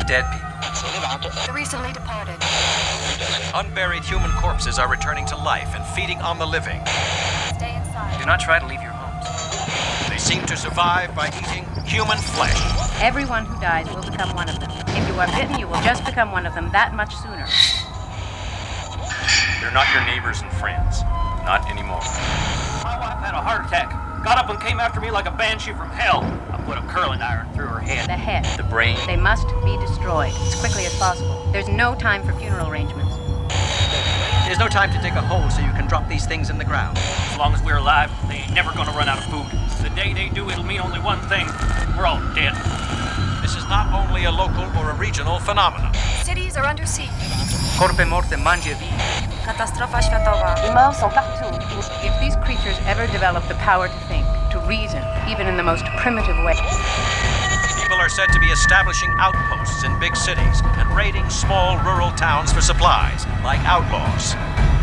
dead people? The recently departed. Unburied human corpses are returning to life and feeding on the living. Stay inside. Do not try to leave your homes. They seem to survive by eating human flesh. Everyone who dies will become one of them. If you are bitten, you will just become one of them that much sooner. They're not your neighbors and friends. Not anymore. My wife had a heart attack. Got up and came after me like a banshee from hell. I put a curling iron through her head. The head. The brain. They must be destroyed as quickly as possible. There's no time for funeral arrangements. There's no time to dig a hole so you can drop these things in the ground. As long as we're alive, they ain't never gonna run out of food. The day they do, it'll mean only one thing. We're all dead. This is not only a local or a regional phenomenon. Cities are under siege. Corpe morte mangia viva. Katastrofa światowa. If these creatures ever develop the power to think, to reason, even in the most primitive way, People are said to be establishing outposts in big cities and raiding small rural towns for supplies, like outlaws.